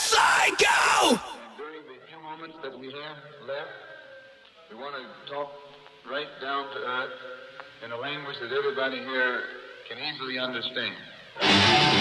psycho! And during the few moments that we have left, we want to talk right down to earth in a language that everybody here can easily understand.